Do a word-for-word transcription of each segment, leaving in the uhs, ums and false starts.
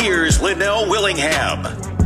Here's Linnell Willingham.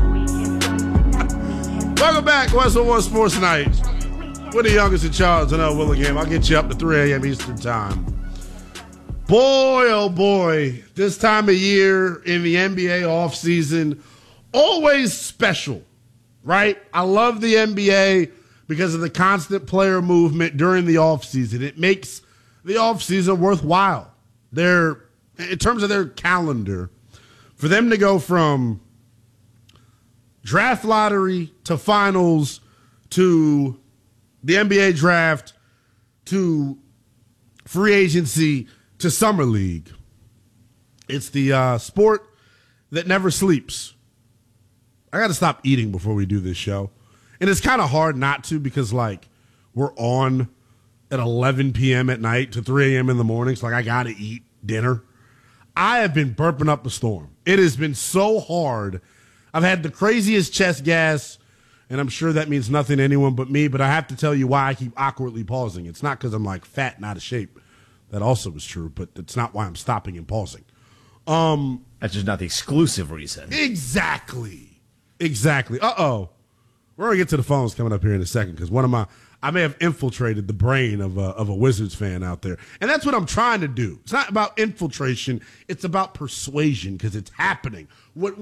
Welcome back, West one Sports Night. We're the youngest in charge, Linnell Willingham. I'll get you up to three a.m. Eastern Time. Boy, oh boy, this time of year in the N B A offseason, always special, right? I love the N B A because of the constant player movement during the offseason. It makes the offseason worthwhile. They're, in terms of their calendar, for them to go from draft lottery to finals to the N B A draft to free agency to summer league. It's the uh, sport that never sleeps. I got to stop eating before we do this show. And it's kind of hard not to because, like, we're on at eleven p.m. at night to three a.m. in the morning. So, like, I got to eat dinner. I have been burping up a storm. It has been so hard. I've had the craziest chest gas, and I'm sure that means nothing to anyone but me, but I have to tell you why I keep awkwardly pausing. It's not because I'm, like, fat and out of shape. That also is true, but it's not why I'm stopping and pausing. Um, That's just not the exclusive reason. Exactly. Exactly. Uh-oh. We're going to get to the phones coming up here in a second because one of my – I may have infiltrated the brain of a, of a Wizards fan out there. And that's what I'm trying to do. It's not about infiltration. It's about persuasion because it's happening. What